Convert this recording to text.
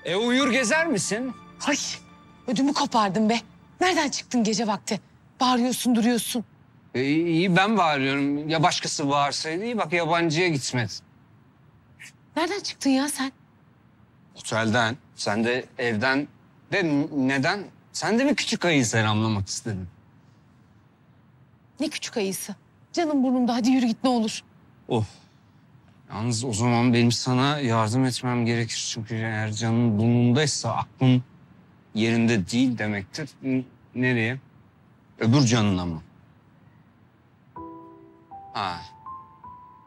Uyur gezer misin? Ay ödümü kopardın be. Nereden çıktın gece vakti? Bağırıyorsun duruyorsun. İyi ben bağırıyorum. Ya başkası bağırsaydı iyi bak yabancıya gitmedi. Nereden çıktın ya sen? Otelden. Sen de evden. De neden? Sen de mi küçük ayıyı selamlamak istedin? Ne küçük ayısı. Canım burnumda, hadi yürü git ne olur. Of. Yalnız o zaman benim sana yardım etmem gerekir. Çünkü eğer canın burnundaysa aklın yerinde değil demektir. Nereye? Öbür canına mı? Ha.